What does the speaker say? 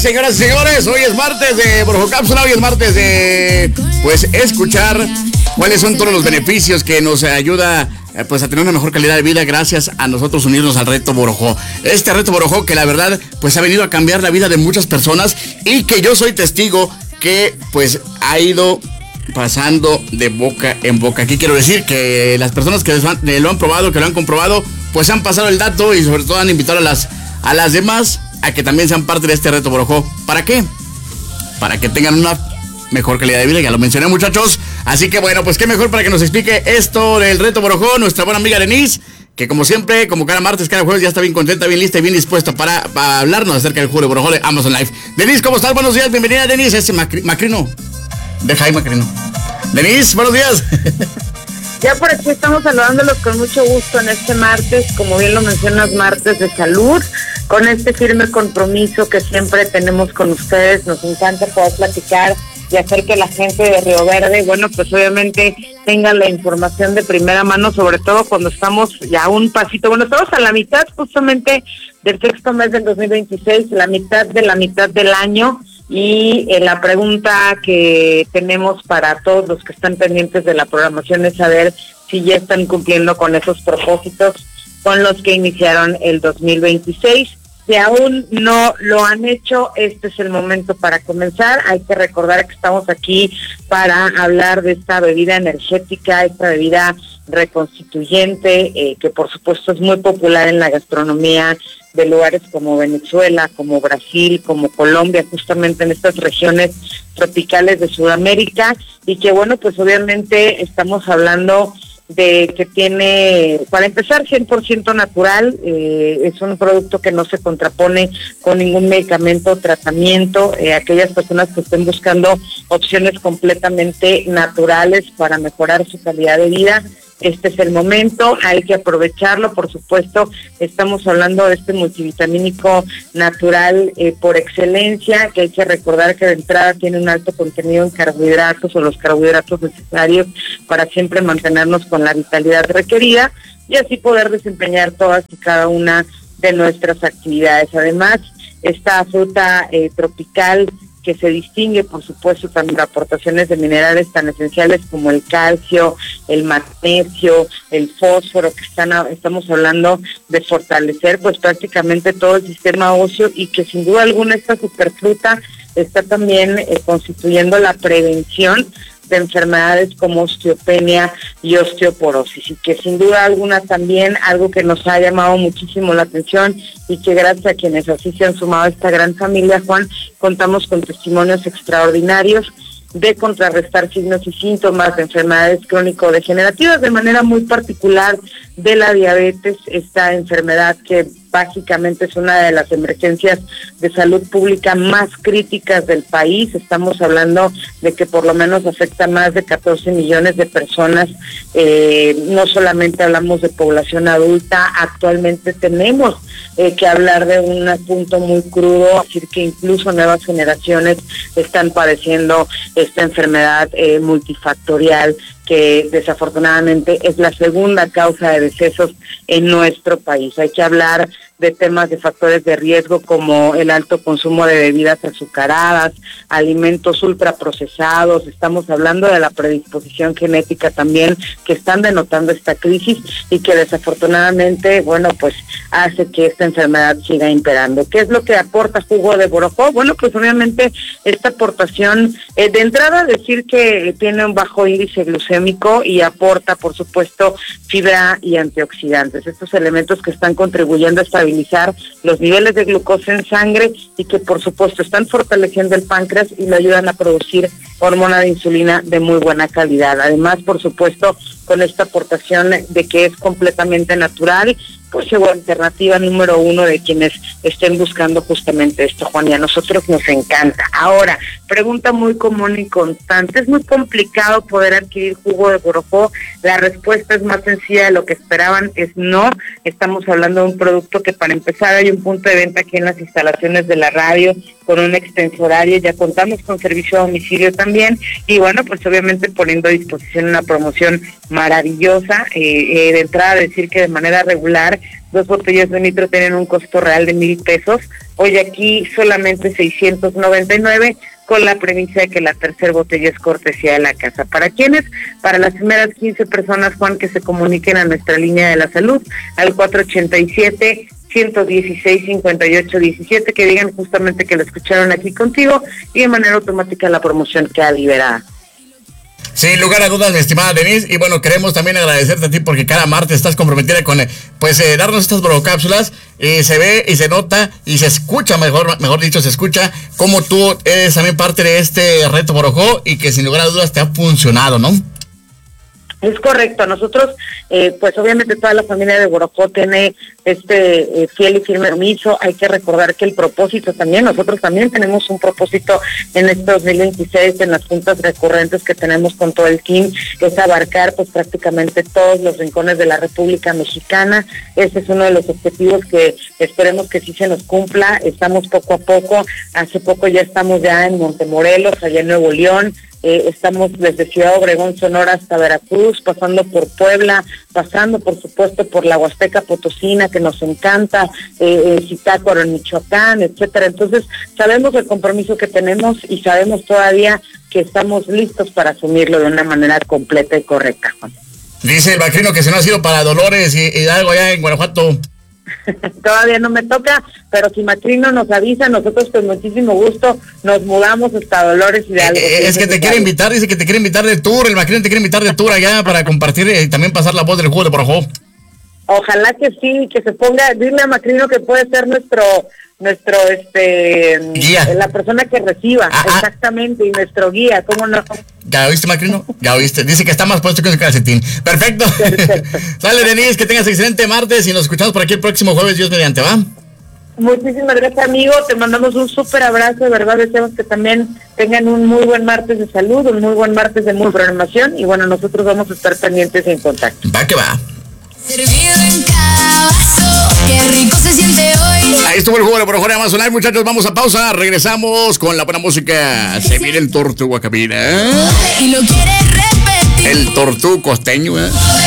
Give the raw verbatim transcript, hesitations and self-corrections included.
señoras y señores, hoy es martes de Borojo Cápsula, hoy es martes de, pues, escuchar cuáles son todos los beneficios que nos ayuda, pues, a tener una mejor calidad de vida gracias a nosotros unirnos al Reto Borojo. Este Reto Borojo que la verdad, pues, ha venido a cambiar la vida de muchas personas y que yo soy testigo que, pues, ha ido pasando de boca en boca. Aquí quiero decir que las personas que lo han probado, que lo han comprobado, pues han pasado el dato y sobre todo han invitado a las, a las demás a que también sean parte de este Reto Borojo. ¿Para qué? Para que tengan una mejor calidad de vida, ya lo mencioné, muchachos. Así que bueno, pues qué mejor para que nos explique esto del Reto Borojo, nuestra buena amiga Denise, que como siempre, como cada martes, cada jueves, ya está bien contenta, bien lista y bien dispuesta para, para hablarnos acerca del juego de Borojo de Amazon Live. Denise, ¿cómo estás? Buenos días, bienvenida, Denise. Ese Macri, Macrino. Deja ahí, Macrino. Denise, buenos días. Ya por aquí estamos saludándolos con mucho gusto en este martes, como bien lo mencionas, martes de salud, con este firme compromiso que siempre tenemos con ustedes. Nos encanta poder platicar y hacer que la gente de Río Verde, bueno, pues obviamente tengan la información de primera mano, sobre todo cuando estamos ya un pasito, bueno, estamos a la mitad justamente del sexto mes del dos mil veintiséis, la mitad de la mitad del año. Y eh, la pregunta que tenemos para todos los que están pendientes de la programación es saber si ya están cumpliendo con esos propósitos con los que iniciaron el dos mil veintiséis. Si aún no lo han hecho, este es el momento para comenzar. Hay que recordar que estamos aquí para hablar de esta bebida energética, esta bebida reconstituyente, eh, que por supuesto es muy popular en la gastronomía de lugares como Venezuela, como Brasil, como Colombia, justamente en estas regiones tropicales de Sudamérica, y que bueno, pues obviamente estamos hablando de que tiene, para empezar, cien por ciento natural, eh, es un producto que no se contrapone con ningún medicamento o tratamiento. Eh, aquellas personas que estén buscando opciones completamente naturales para mejorar su calidad de vida, este es el momento, hay que aprovecharlo. Por supuesto, estamos hablando de este multivitamínico natural eh, por excelencia, que hay que recordar que de entrada tiene un alto contenido en carbohidratos o los carbohidratos necesarios para siempre mantenernos con la vitalidad requerida y así poder desempeñar todas y cada una de nuestras actividades. Además, esta fruta eh, tropical que se distingue, por supuesto, también de aportaciones de minerales tan esenciales como el calcio, el magnesio, el fósforo, que están a, estamos hablando de fortalecer pues prácticamente todo el sistema óseo, y que sin duda alguna esta superfruta está también eh, constituyendo la prevención de enfermedades como osteopenia y osteoporosis, y que sin duda alguna también algo que nos ha llamado muchísimo la atención y que gracias a quienes así se han sumado a esta gran familia, Juan, contamos con testimonios extraordinarios de contrarrestar signos y síntomas de enfermedades crónico-degenerativas, de manera muy particular de la diabetes, esta enfermedad que básicamente es una de las emergencias de salud pública más críticas del país. Estamos hablando de que por lo menos afecta a más de catorce millones de personas. Eh, no solamente hablamos de población adulta, actualmente tenemos eh, que hablar de un punto muy crudo, decir que incluso nuevas generaciones están padeciendo esta enfermedad eh, multifactorial, que desafortunadamente es la segunda causa de decesos en nuestro país. Hay que hablar de temas de factores de riesgo como el alto consumo de bebidas azucaradas, alimentos ultraprocesados. Estamos hablando de la predisposición genética también, que están denotando esta crisis y que desafortunadamente, bueno, pues hace que esta enfermedad siga imperando. ¿Qué es lo que aporta jugo de Borojo? Bueno, pues obviamente esta aportación, eh, de entrada decir que tiene un bajo índice glucémico y aporta, por supuesto, fibra y antioxidantes. Estos elementos que están contribuyendo a estabilizar los niveles de glucosa en sangre y que por supuesto están fortaleciendo el páncreas y lo ayudan a producir hormona de insulina de muy buena calidad. Además, por supuesto, con esta aportación de que es completamente natural, pues es la alternativa número uno de quienes estén buscando justamente esto, Juan, y a nosotros nos encanta. Ahora, pregunta muy común y constante: ¿es muy complicado poder adquirir jugo de Borojo? La respuesta es más sencilla de lo que esperaban, es no. Estamos hablando de un producto que, para empezar, hay un punto de venta aquí en las instalaciones de la radio con un extenso horario, ya contamos con servicio a domicilio también, y bueno, pues obviamente poniendo a disposición una promoción maravillosa. Eh, eh, de entrada decir que de manera regular dos botellas de un litro tienen un costo real de mil pesos, hoy aquí solamente seiscientos noventa y nueve, con la premisa de que la tercera botella es cortesía de la casa. ¿Para quiénes? Para las primeras quince personas, Juan, que se comuniquen a nuestra línea de la salud, al cuatro ochenta y siete, ciento dieciséis, cincuenta y ocho diecisiete, que digan justamente que lo escucharon aquí contigo, y de manera automática la promoción queda liberada. Sin lugar a dudas, mi estimada Denise, y bueno, queremos también agradecerte a ti porque cada martes estás comprometida con, pues, eh, darnos estas brocápsulas, y se ve y se nota y se escucha, mejor mejor dicho, se escucha cómo tú eres también parte de este reto Borojó y que sin lugar a dudas te ha funcionado, ¿no? Es correcto, nosotros, eh, pues obviamente toda la familia de Borojó tiene este eh, fiel y firme compromiso. Hay que recordar que el propósito también, nosotros también tenemos un propósito en este dos mil veintiséis, en las juntas recurrentes que tenemos con todo el team, que es abarcar pues prácticamente todos los rincones de la República Mexicana. Ese es uno de los objetivos que esperemos que sí se nos cumpla. Estamos poco a poco, hace poco ya estamos ya en Montemorelos, allá en Nuevo León. Eh, estamos desde Ciudad Obregón, Sonora, hasta Veracruz, pasando por Puebla, pasando por supuesto por la Huasteca Potosina, que nos encanta, eh, eh, Zitácuaro en Michoacán, etcétera. Entonces sabemos el compromiso que tenemos y sabemos todavía que estamos listos para asumirlo de una manera completa y correcta, Juan. Dice el Bacrino que si no ha sido para Dolores y Hidalgo allá en Guanajuato. Todavía no me toca, pero si Macrino nos avisa, nosotros con muchísimo gusto nos mudamos hasta Dolores y de algo. Eh, es que te quiere invitar, dice que te quiere invitar de tour, el Macrino te quiere invitar de tour allá para compartir y también pasar la voz del jugo de Borojó. Ojalá que sí, que se ponga, dile a Macrino que puede ser nuestro, nuestro, este, guía, la persona que reciba, ah, exactamente, y nuestro guía, ¿cómo no? ¿Ya oíste, Macrino? Ya oíste, dice que está más puesto que un calcetín. Perfecto. Perfecto. Sale, Denise, que tengas excelente martes y nos escuchamos por aquí el próximo jueves, Dios mediante, ¿va? Muchísimas gracias, amigo, te mandamos un súper abrazo, de verdad deseamos que también tengan un muy buen martes de salud, un muy buen martes de muy programación, y bueno, nosotros vamos a estar pendientes y en contacto. Va que va. Servido en cada vaso, qué rico se siente hoy. Ahí estuvo el juego de Borojó de Amazon Live, muchachos, vamos a pausa, regresamos con la buena música. Se viene el Tortu Guacamina, ¿eh? Y lo quieres repetir. El Tortu costeño, ¿eh?